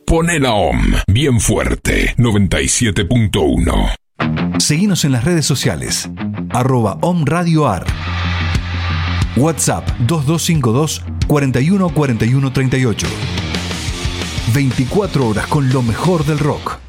Poné la OM bien fuerte, 97.1. Seguinos en las redes sociales, @OMRadioAR. WhatsApp 2252 41 41 38. 24 horas con lo mejor del rock.